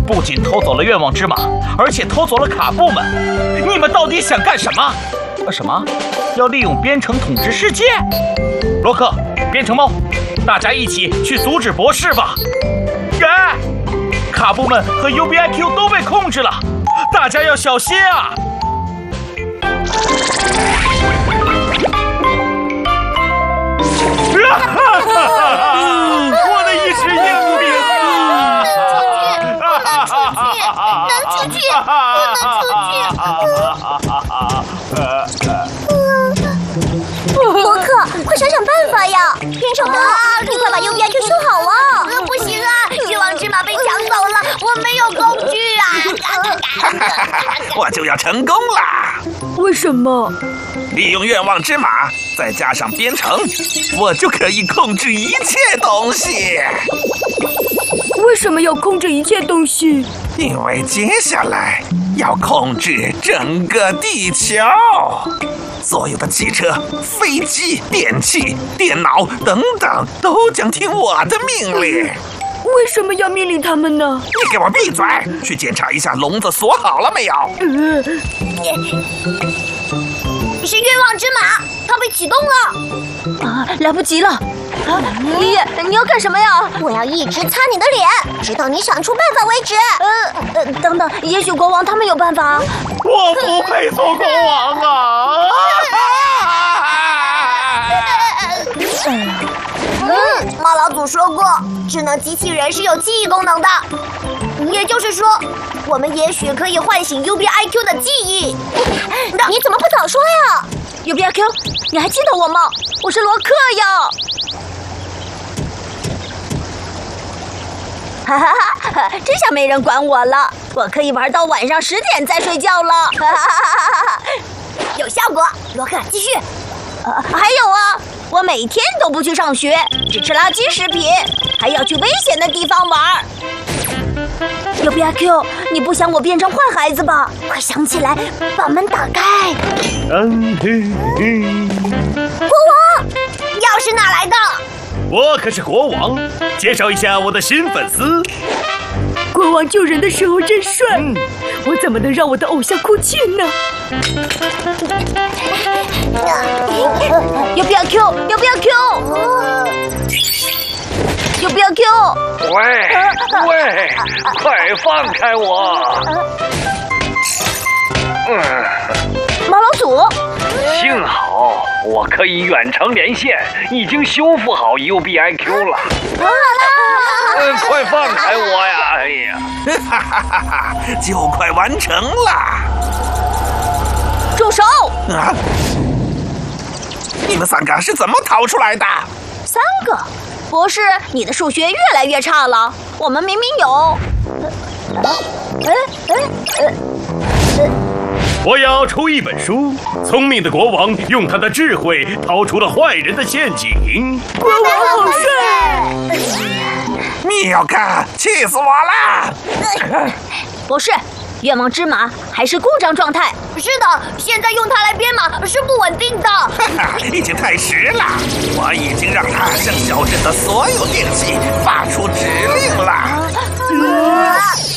不仅偷走了愿望之马，而且偷走了卡布们。你们到底想干什么？什么？要利用编程统治世界？罗克，编程猫，大家一起去阻止博士吧！卡布们和 UBIQ 都被控制了，大家要小心啊！我的一时英明啊！ 能出去，罗克，快想想办法呀！编程猫，你快把 UBIQ 修好啊！ 不行啊，愿望之马被抢走了，我没有工具啊！ 我就要成功啦！ 为什么？ 利用愿望之马，再加上编程，我就可以控制一切东西。 为什么要控制一切东西？ 因为接下来要控制整个地球，所有的汽车、飞机、电器、电脑等等，都将听我的命令。 为什么要命令他们呢？ 你给我闭嘴！去检查一下笼子锁好了没有。 是愿望之马，它被启动了。 来不及了！爷爷，你要干什么呀？ 我要一直擦你的脸，直到你想出办法为止。 等等，也许国王他们有办法。 我不配做国王啊！ 猫老祖说过，智能机器人是有记忆功能的，也就是说，我们也许可以唤醒 UBIQ 的记忆。 你怎么不早说呀 ？UBIQ， 你还记得我吗？我是罗克呀！哈哈哈！这下没人管我了，我可以玩到晚上10点再睡觉了。哈哈哈！ 有效果，罗克，继续。 还有啊，我每天都不去上学，只吃垃圾食品，还要去危险的地方玩。UBIQ， 你不想我变成坏孩子吧？快想起来，把门打开。 国王，钥匙哪来的？ 我可是国王，介绍一下我的新粉丝。 国王救人的时候真帅，我怎么能让我的偶像哭泣呢？UBIQ， 喂，快放开我！ 毛老祖， 幸好我可以远程连线，已经修复好 UBIQ 了。快放开我呀！哎呀， 就快完成了。 住手！ 你们3个是怎么逃出来的 ？3个？博士，你的数学越来越差了。我们明明有…… 我要出一本书，聪明的国王用他的智慧逃出了坏人的陷阱。 国王好帅！ 妙克，气死我了！ 博士，愿望之马还是故障状态。 是的，现在用它来编码是不稳定的。 已经太迟了，我已经让它向小镇的所有电器发出指令了。